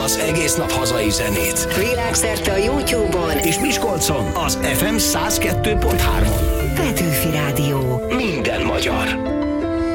az egész nap hazai zenét. Világszerte a YouTube-on és Miskolcon az FM 102.3-on. Petőfi Rádió. Minden magyar.